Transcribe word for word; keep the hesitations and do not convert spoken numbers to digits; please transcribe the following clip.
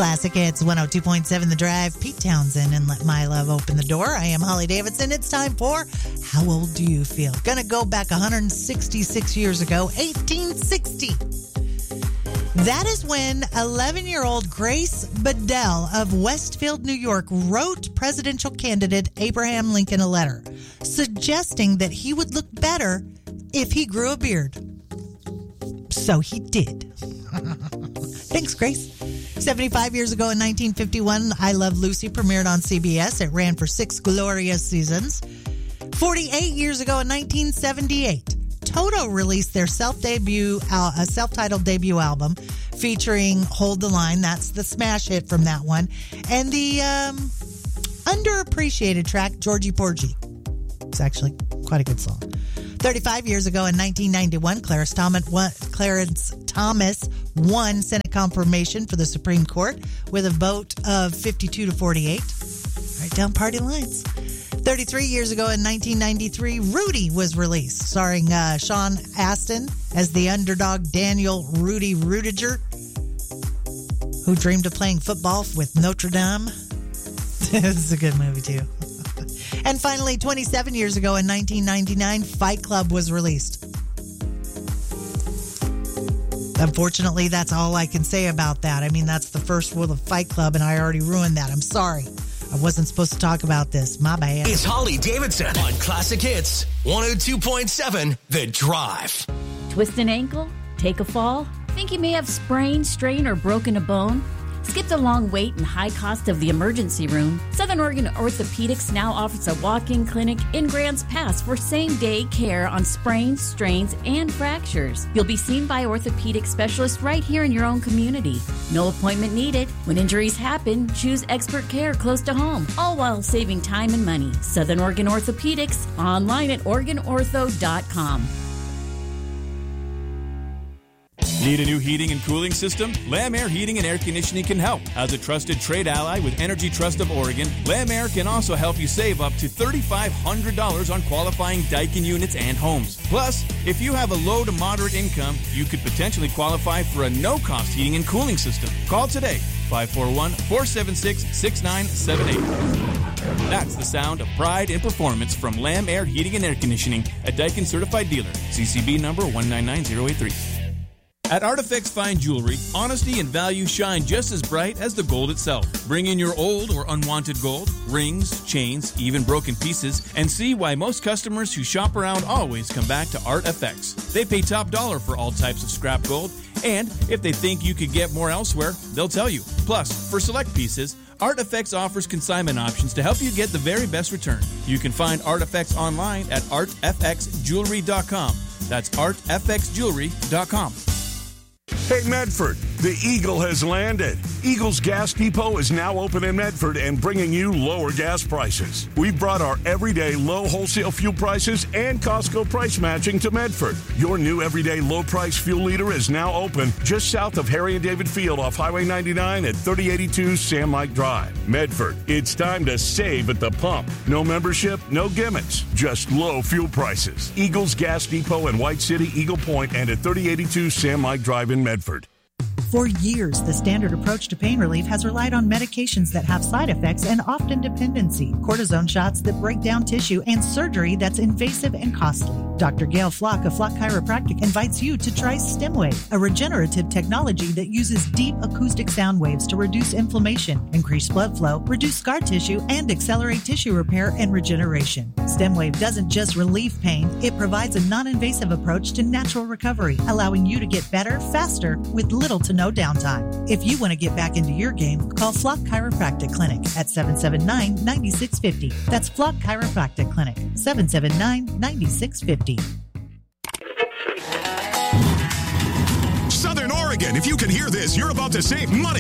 Classic Hits one oh two point seven The Drive. Pete Townsend and Let My Love Open the Door. I am Holly Davidson. It's time for How Old Do You Feel? Gonna go back one hundred sixty-six years ago, eighteen sixty. That is when eleven-year-old Grace Bedell of Westfield, New York, wrote presidential candidate Abraham Lincoln a letter suggesting that he would look better if he grew a beard. So he did. Thanks, Grace. seventy-five years ago in nineteen fifty-one, I Love Lucy premiered on C B S. It ran for six glorious seasons. forty-eight years ago in nineteen seventy-eight, Toto released their self-debut, uh, a self-titled debut album featuring Hold the Line. That's the smash hit from that one. And the um, underappreciated track, Georgie Porgy. It's actually quite a good song. thirty-five years ago in nineteen ninety-one, Clarence Thomas won, Clarence Thomas won Senate confirmation for the Supreme Court with a vote of fifty-two to forty-eight. Right down party lines. thirty-three years ago in nineteen ninety-three, Rudy was released, starring uh, Sean Astin as the underdog Daniel Rudy Rudiger, who dreamed of playing football with Notre Dame. This is a good movie, too. And finally, twenty-seven years ago in nineteen ninety-nine, Fight Club was released. Unfortunately, that's all I can say about that. I mean, that's the first rule of Fight Club, and I already ruined that. I'm sorry. I wasn't supposed to talk about this. My bad. It's Holly Davidson on Classic Hits one oh two point seven The Drive. Twist an ankle? Take a fall? Think you may have sprained, strained, or broken a bone? Skip the long wait and high cost of the emergency room. Southern Oregon Orthopedics now offers a walk-in clinic in Grants Pass for same-day care on sprains, strains, and fractures. You'll be seen by orthopedic specialists right here in your own community. No appointment needed. When injuries happen, choose expert care close to home, all while saving time and money. Southern Oregon Orthopedics, online at oregon ortho dot com. Need a new heating and cooling system? Lam Air Heating and Air Conditioning can help. As a trusted trade ally with Energy Trust of Oregon, Lam Air can also help you save up to three thousand five hundred dollars on qualifying Daikin units and homes. Plus, if you have a low to moderate income, you could potentially qualify for a no-cost heating and cooling system. Call today, five four one, four seven six, six nine seven eight. That's the sound of pride and performance from Lam Air Heating and Air Conditioning, a Daikin certified dealer. C C B number one nine nine zero eight three. At Artifacts Fine Jewelry, honesty and value shine just as bright as the gold itself. Bring in your old or unwanted gold, rings, chains, even broken pieces, and see why most customers who shop around always come back to Artifacts. They pay top dollar for all types of scrap gold, and if they think you could get more elsewhere, they'll tell you. Plus, for select pieces, Artifacts offers consignment options to help you get the very best return. You can find Artifacts online at art f x jewelry dot com. That's art f x jewelry dot com. Hey, Medford, the Eagle has landed. Eagle's Gas Depot is now open in Medford and bringing you lower gas prices. We've brought our everyday low wholesale fuel prices and Costco price matching to Medford. Your new everyday low price fuel leader is now open just south of Harry and David Field off Highway ninety-nine at thirty eighty-two Sam Mike Drive. Medford, it's time to save at the pump. No membership, no gimmicks, just low fuel prices. Eagle's Gas Depot in White City, Eagle Point, and at thirty eighty-two Sam Mike Drive in Medford. For years, the standard approach to pain relief has relied on medications that have side effects and often dependency, cortisone shots that break down tissue, and surgery that's invasive and costly. Doctor Gail Flock of Flock Chiropractic invites you to try StemWave, a regenerative technology that uses deep acoustic sound waves to reduce inflammation, increase blood flow, reduce scar tissue, and accelerate tissue repair and regeneration. StemWave doesn't just relieve pain, it provides a non-invasive approach to natural recovery, allowing you to get better, faster, with little to no downtime. If you want to get back into your game, call Flock Chiropractic Clinic at seven seven nine, nine six five zero. That's Flock Chiropractic Clinic, seven seven nine, nine six five zero. Southern Oregon, if you can hear this, you're about to save money.